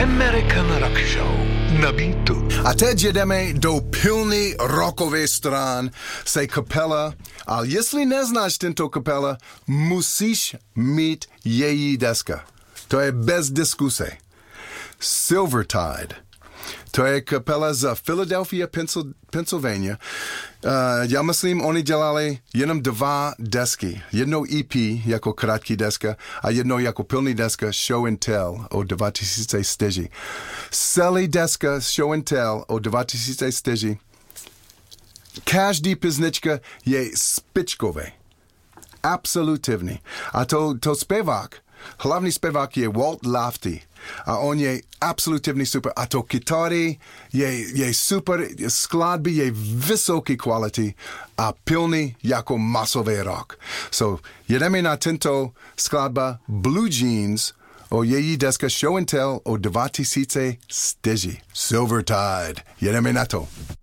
American Rock Show na Beatu. A teď jedeme do pilný rockové strán se kapela, ale jestli neznáš tento kapela, musíš mít její deska. To je bez diskuse. Silvertide. To je kapela z Philadelphia, Pennsylvania. Já myslím, oni dělali jenom 2 desky. Jednou EP jako krátký deska a jednou jako pilný deska Show and Tell o 2004. Celý deska Show and Tell o 2004. Každý písnička je špičkové. Absolutivní. A to zpěvák, hlavní zpěvák je Walt Lafty. A on je absolutivní super. A to kytary je super, skladby je vysoké kvality a pilný jako masový rock. So, jedeme na tento skladba Blue Jeans o její deska Show and Tell o 2004. Silvertide. Jedeme na to.